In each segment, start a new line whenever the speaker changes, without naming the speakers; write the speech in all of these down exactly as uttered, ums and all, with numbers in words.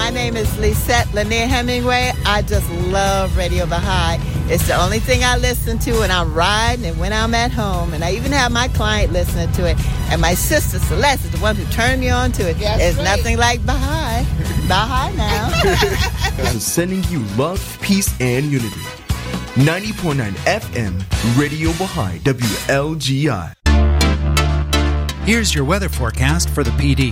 my name is Lisette Lanier Hemingway. I just love Radio Baha'i. It's the only thing I listen to when I'm riding and when I'm at home. And I even have my client listening to it. And my sister Celeste is the one who turned me on to it.
That's
There's
right.
nothing like Baha'i. Baha'i now.
Sending you love, peace, and unity. ninety point nine F M, Radio Baha'i, W L G I.
Here's your weather forecast for the P D.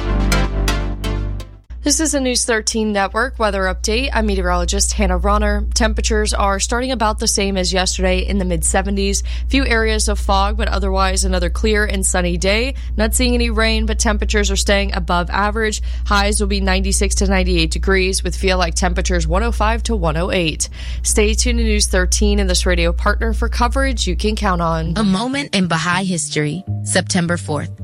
This is a News thirteen Network weather update. I'm meteorologist Hannah Ronner. Temperatures are starting about the same as yesterday in the mid seventies. Few areas of fog, but otherwise another clear and sunny day. Not seeing any rain, but temperatures are staying above average. Highs will be ninety-six to ninety-eight degrees with feel like temperatures one oh five to one oh eight. Stay tuned to News thirteen and this radio partner for coverage you can count on.
A moment in Baha'i history, September fourth.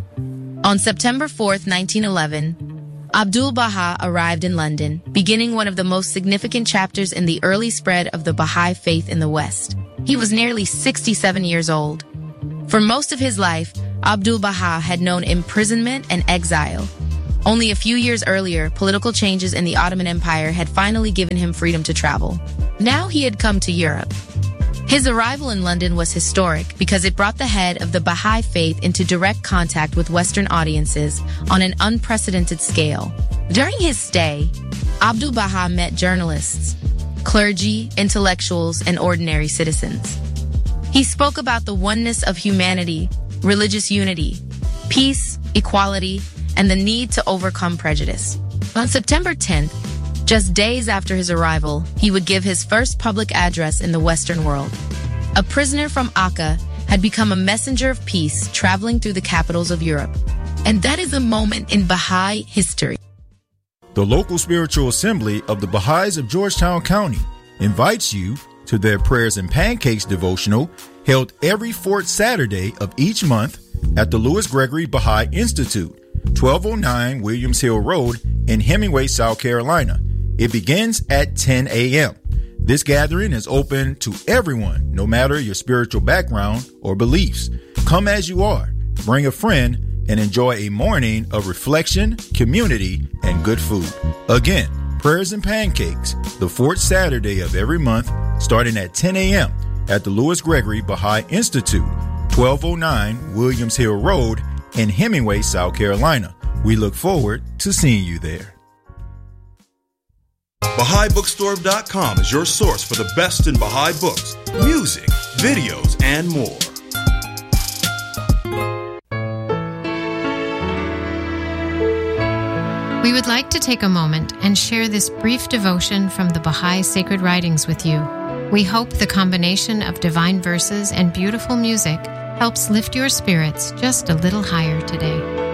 On September fourth, nineteen eleven, Abdul Baha arrived in London, beginning one of the most significant chapters in the early spread of the Baha'i faith in the West. He was nearly sixty-seven years old. For most of his life, Abdul Baha had known imprisonment and exile. Only a few years earlier, political changes in the Ottoman Empire had finally given him freedom to travel. Now he had come to Europe. His arrival in London was historic because it brought the head of the Baha'i faith into direct contact with Western audiences on an unprecedented scale. During his stay, Abdul Baha met journalists, clergy, intellectuals, and ordinary citizens. He spoke about the oneness of humanity, religious unity, peace, equality, and the need to overcome prejudice. On September tenth, just days after his arrival, he would give his first public address in the Western world. A prisoner from Akka had become a messenger of peace traveling through the capitals of Europe. And that is a moment in Baha'i history.
The local spiritual assembly of the Baha'is of Georgetown County invites you to their Prayers and Pancakes devotional held every fourth Saturday of each month at the Lewis Gregory Baha'i Institute, twelve oh nine Williams Hill Road in Hemingway, South Carolina. It begins at ten a.m. This gathering is open to everyone, no matter your spiritual background or beliefs. Come as you are, bring a friend, and enjoy a morning of reflection, community, and good food. Again, Prayers and Pancakes, the fourth Saturday of every month, starting at ten a.m. at the Lewis Gregory Baha'i Institute, twelve oh nine Williams Hill Road in Hemingway, South Carolina. We look forward to seeing you there.
Baha'i Bookstore dot com is your source for the best in Baha'i books, music, videos, and more.
We would like to take a moment and share this brief devotion from the Baha'i Sacred Writings with you. We hope the combination of divine verses and beautiful music helps lift your spirits just a little higher today.